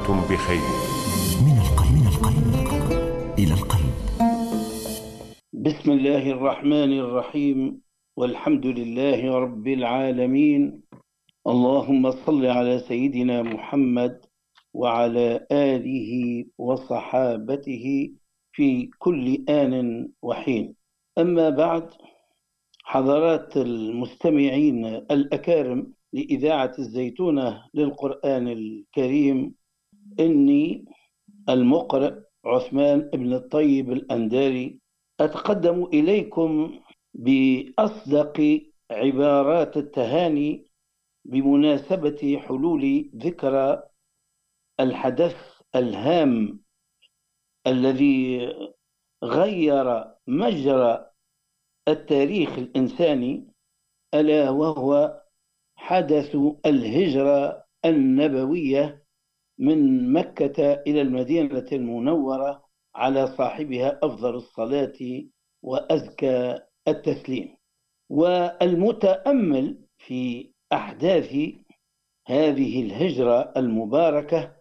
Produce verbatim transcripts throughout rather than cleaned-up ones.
دمتم بخير. من القلب من القلب إلى القلب. بسم الله الرحمن الرحيم، والحمد لله رب العالمين. اللهم صل على سيدنا محمد وعلى آله وصحابته في كل آن وحين. أما بعد، حضرات المستمعين الأكارم لإذاعة الزيتونة للقرآن الكريم، إني المقرئ عثمان بن الطيب الأنداري أتقدم إليكم بأصدق عبارات التهاني بمناسبة حلول ذكرى الحدث الهام الذي غير مجرى التاريخ الإنساني، ألا وهو حدث الهجرة النبوية من مكة إلى المدينة المنورة على صاحبها أفضل الصلاة وأزكى التسليم. والمتأمل في أحداث هذه الهجرة المباركة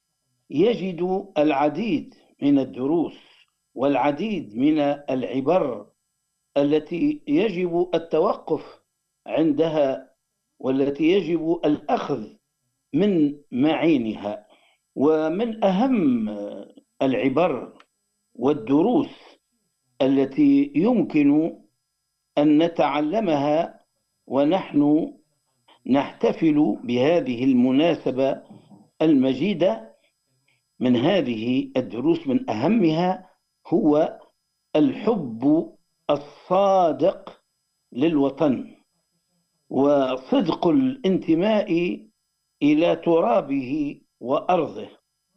يجد العديد من الدروس والعديد من العبر التي يجب التوقف عندها، والتي يجب الأخذ من معينها. ومن أهم العبر والدروس التي يمكن أن نتعلمها ونحن نحتفل بهذه المناسبة المجيدة، من هذه الدروس من أهمها هو الحب الصادق للوطن، وصدق الانتماء إلى ترابه وأرضه،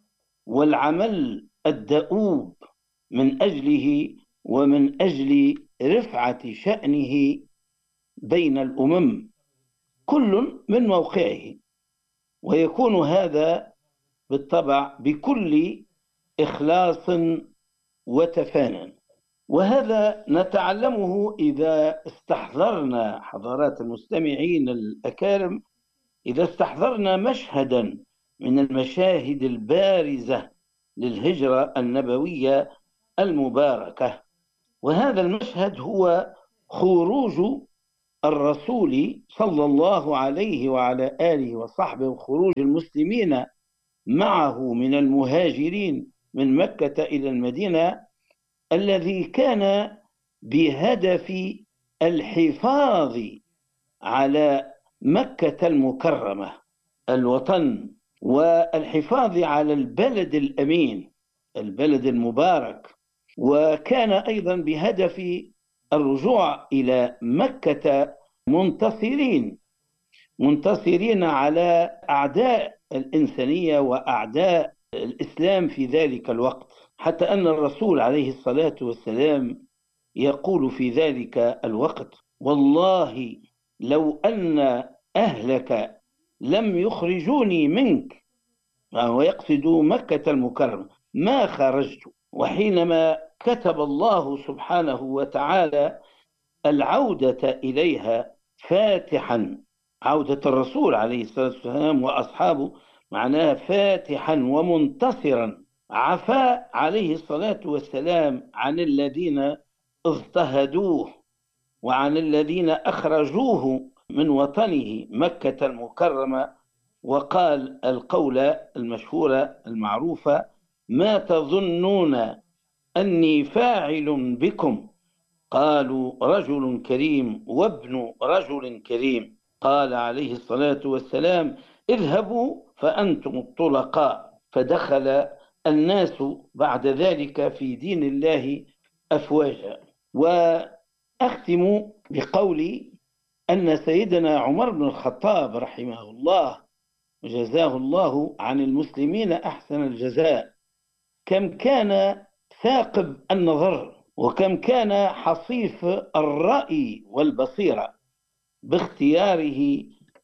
والعمل الدؤوب من أجله ومن أجل رفعة شأنه بين الأمم، كل من موقعه. ويكون هذا بالطبع بكل إخلاص وتفانن، وهذا نتعلمه إذا استحضرنا، حضرات المستمعين الأكارم، إذا استحضرنا مشهدا من المشاهد البارزة للهجرة النبوية المباركة. وهذا المشهد هو خروج الرسول صلى الله عليه وعلى آله وصحبه، وخروج المسلمين معه من المهاجرين من مكة إلى المدينة، الذي كان بهدف الحفاظ على مكة المكرمة الوطن، والحفاظ على البلد الأمين البلد المبارك. وكان أيضا بهدف الرجوع إلى مكة منتصرين منتصرين على أعداء الإنسانية وأعداء الإسلام في ذلك الوقت، حتى أن الرسول عليه الصلاة والسلام يقول في ذلك الوقت: والله لو أن أهلك لم يخرجوني منك، وهو يقصد مكة المكرمة، ما خرجت. وحينما كتب الله سبحانه وتعالى العودة إليها فاتحا، عودة الرسول عليه الصلاة والسلام وأصحابه معناها فاتحا ومنتصرا، عفا عليه الصلاة والسلام عن الذين اضطهدوه وعن الذين أخرجوه من وطنه مكة المكرمة، وقال القولة المشهورة المعروفة: ما تظنون أني فاعل بكم؟ قالوا رجل كريم وابن رجل كريم. قال عليه الصلاة والسلام: اذهبوا فأنتم الطلقاء. فدخل الناس بعد ذلك في دين الله أفواجا. وأختم بقولي أن سيدنا عمر بن الخطاب رحمه الله وجزاه الله عن المسلمين أحسن الجزاء، كم كان ثاقب النظر، وكم كان حصيف الرأي والبصيرة باختياره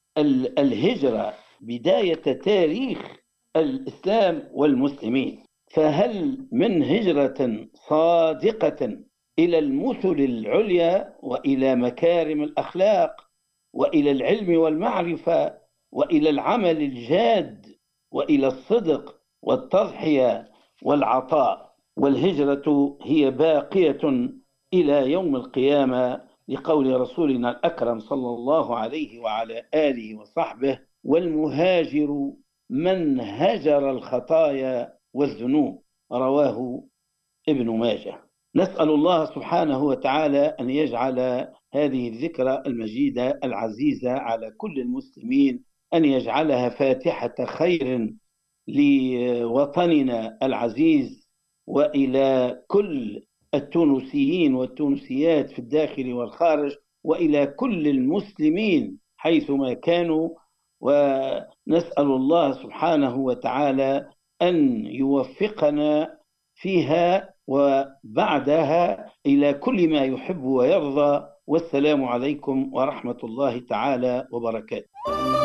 الهجرة بداية تاريخ الإسلام والمسلمين. فهل من هجرة صادقة إلى المثل العليا وإلى مكارم الأخلاق وإلى العلم والمعرفة وإلى العمل الجاد وإلى الصدق والتضحية والعطاء. والهجرة هي باقية إلى يوم القيامة، لقول رسولنا الأكرم صلى الله عليه وعلى آله وصحبه: والمهاجر من هجر الخطايا والذنوب، رواه ابن ماجه. نسأل الله سبحانه وتعالى أن يجعل هذه الذكرى المجيدة العزيزة على كل المسلمين، أن يجعلها فاتحة خير لوطننا العزيز، وإلى كل التونسيين والتونسيات في الداخل والخارج، وإلى كل المسلمين حيثما كانوا. ونسأل الله سبحانه وتعالى أن يوفقنا فيها وبعدها إلى كل ما يحب ويرضى. والسلام عليكم ورحمة الله تعالى وبركاته.